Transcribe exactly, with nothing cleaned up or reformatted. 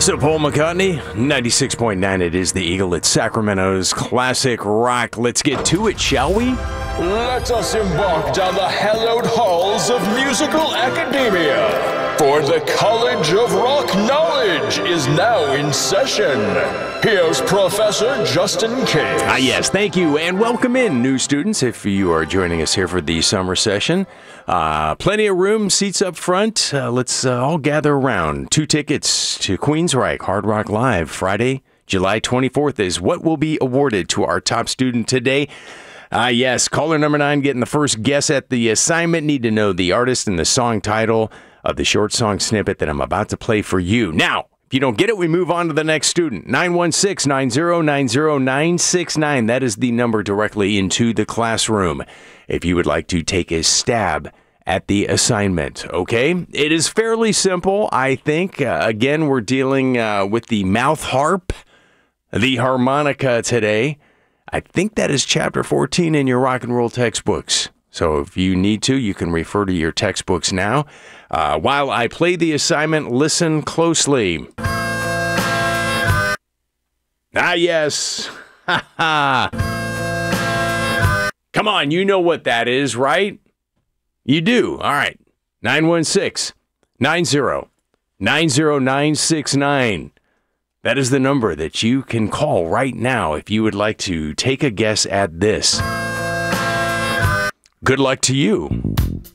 So Paul McCartney, ninety-six point nine, it is the Eagle. It's Sacramento's classic rock. Let's get to it, shall we? Let us embark down the hallowed halls of musical academia. For the College of Rock Knowledge is now in session. Here's Professor Justin Case. Ah, yes, thank you, and welcome in, new students, if you are joining us here for the summer session. Uh, plenty of room, seats up front. Uh, let's uh, all gather around. Two tickets to Queensryche Hard Rock Live, Friday, July twenty-fourth, is what will be awarded to our top student today. Ah, yes, caller number nine getting the first guess at the assignment. Need to know the artist and the song title of the short song snippet that I'm about to play for you. Now, if you don't get it, we move on to the next student. nine one six, nine zero nine zero, nine six nine. That is the number directly into the classroom if you would like to take a stab at the assignment, okay? It is fairly simple, I think. Uh, again, we're dealing uh, with the mouth harp, the harmonica today. I think that is chapter fourteen in your rock and roll textbooks. So if you need to, you can refer to your textbooks now. Uh, while I play the assignment, listen closely. Ah, yes. Ha ha. Come on, you know what that is, right? You do. All right. nine one six, nine zero nine zero, nine six nine. That is the number that you can call right now if you would like to take a guess at this. Good luck to you.